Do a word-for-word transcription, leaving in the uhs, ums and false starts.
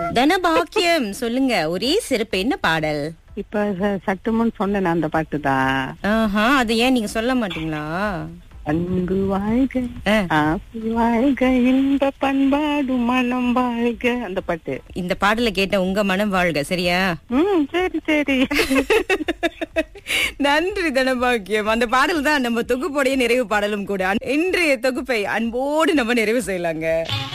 தனபாக்கியம் சொல்லுங்க, ஒரே சிறப்பு என்ன பாடல்? இப்ப ச- சட்டுமுன் சொன்னேன் அந்த பாட்டு தான். ஆஹா, அது ஏன் நீங்க சொல்ல மாட்டீங்களா? அன்பு வாழ்க, ஆ. ஆசை வாழ்க, இன்ப பண்பாடு மனம் வாழ்க, அந்த பாட்டு. இந்த பாடலை கேட்ட உங்க மனம் வாழ்க, சரியா? ம் சரி சரி. நன்றி தனபாக்கியம். அந்த பாடல் தான் நம்ம தொகுப்போடைய நிறைவு பாடலும் கூட. இன்றைய தொகுப்பை அன்போடு நம்ம நிறைவு செய்யலாங்க.